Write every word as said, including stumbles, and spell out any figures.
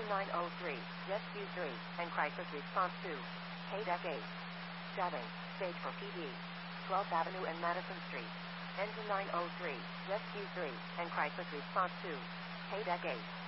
Engine nine oh three, Rescue three, and Crisis Response two. K-Deck eight. seven. Stage for P D. twelfth Avenue and Madison Street. Engine nine oh three, Rescue three, and Crisis Response two. K-Deck eight.